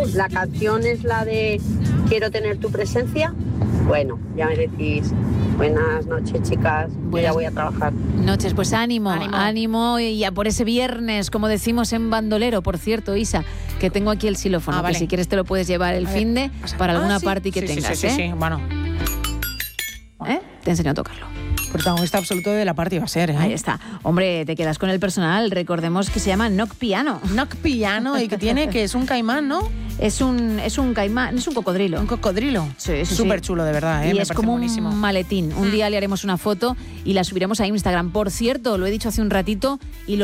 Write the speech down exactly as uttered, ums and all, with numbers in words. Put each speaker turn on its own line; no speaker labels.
la canción es la de Quiero tener tu presencia. Bueno, ya me decís. Buenas noches, chicas. Yo ya voy a trabajar.
Noches, pues ánimo,
Ánimo.
ánimo y a por ese viernes, como decimos en bandolero. Por cierto, Isa, que tengo aquí el xilófono,
Ah, vale.
que si quieres te lo puedes llevar el
A ver,
finde
pasa.
para
Ah,
alguna
sí.
party que
Sí, sí,
tengas,
sí, sí,
¿eh?
sí, bueno.
¿Eh? Te enseño a tocarlo.
Protagonista absoluto de la party va a ser, ¿eh?
Ahí está. Hombre, te quedas con el personal. Recordemos que se llama Knock Piano.
Knock Piano y que tiene, que es un caimán, ¿no?
Es un, es un caimán, es un cocodrilo.
Un cocodrilo.
Sí, sí,
Súper
sí.
chulo, de verdad, ¿eh?
Y
Me
es
parece
como
buenísimo.
un maletín. Un día le haremos una foto y la subiremos a Instagram. Por cierto, lo he dicho hace un ratito y lo